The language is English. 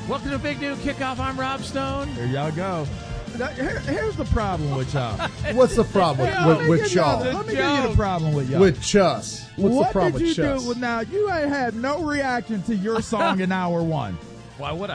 Welcome to Big Noon Kickoff. I'm Rob Stone. Here y'all go. Here's the problem with y'all. What's the problem with y'all? Let me give you the problem with y'all. With Chus. What's the problem with Chus? What did you do? Now, you ain't had no reaction to your song in hour one. Why would I?